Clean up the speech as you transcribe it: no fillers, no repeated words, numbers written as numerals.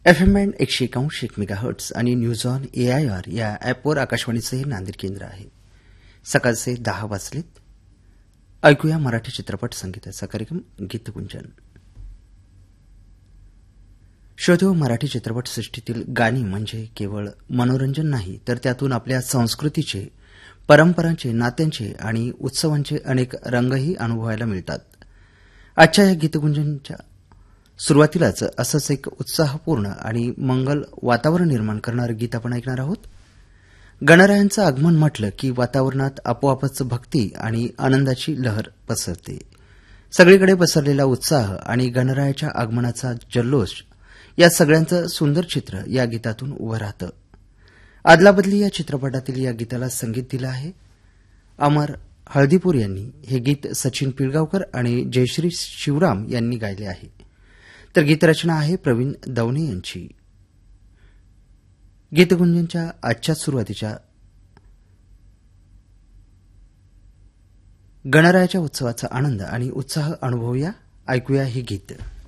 FM band 101 megahertz आणि news on AIR या ॲपवर आकाशवाणीचे हे नांदेड केंद्र आहे. सकाळचे 10 वाजलेत. ऐकूया मराठी चित्रपट संगीताचा कार्यक्रम गीतगुंजन. श्रोतेहो, मराठी चित्रपटसृष्टीतील गाणी म्हणजे केवळ मनोरंजन नाही, तर त्यातून आपल्या संस्कृतीचे, परंपरांचे, नात्यांचे आणि उत्सवांचे अनेक रंगही अनुभवायला मिळतात. आजच्या या गीतगुंजनच्या सुरुवातीलाच असंच एक उत्साहपूर्ण आणि मंगल वातावरण निर्माण करणारं गीत आपण ऐकणार आहोत. गणरायांचं आगमन म्हटलं की वातावरणात आपोआपच भक्ती आणि आनंदाची लहर पसरते. सगळीकडे पसरलेला उत्साह आणि गणरायाच्या आगमनाचा जल्लोष या सगळ्यांचं सुंदर चित्र या गीतातून उभं राहतं. आदलाबदली या चित्रपटातील या गीताला संगीत दिलं आहे अमर हळदीपूर यांनी. हे गीत सचिन पिळगावकर आणि जयश्री शिवराम यांनी गायले आहे. तर गीतरचना आहे प्रवीण दवणे यांची. गीतगुंजनच्या आजच्या सुरुवातीच्या गणरायाच्या उत्सवाचा आनंद आणि उत्साह अनुभवूया. ऐकूया हे गीत.